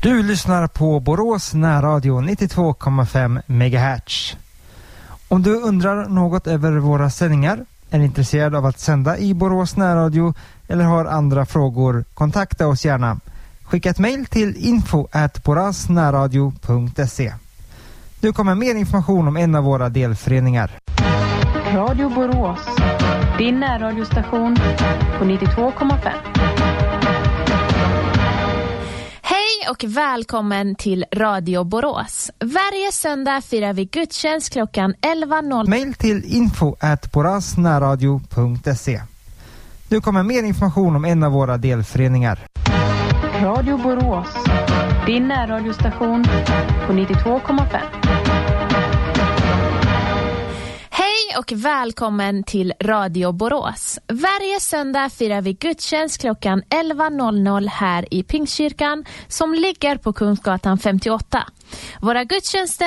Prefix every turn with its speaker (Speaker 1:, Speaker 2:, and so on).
Speaker 1: Du lyssnar på Borås närradio 92,5 MHz. Om du undrar något över våra sändningar, är intresserad av att sända i Borås närradio eller har andra frågor, kontakta oss gärna. Skicka ett mejl till info@borasnärradio.se. Nu kommer mer information om en av våra delföreningar.
Speaker 2: Radio Borås, din närradiostation på 92,5.
Speaker 3: Hej och välkommen till Radio Borås. Varje söndag firar vi gudstjänst klockan 11.00.
Speaker 1: Mejl till info@borasnärradio.se. Nu kommer mer information om en av våra delföreningar.
Speaker 2: Radio Borås, din närradiostation på 92,5.
Speaker 3: Hej och välkommen till Radio Borås. Varje söndag firar vi gudstjänst klockan 11.00 här i Pingstkyrkan som ligger på Kungsgatan 58. Våra gudstjänster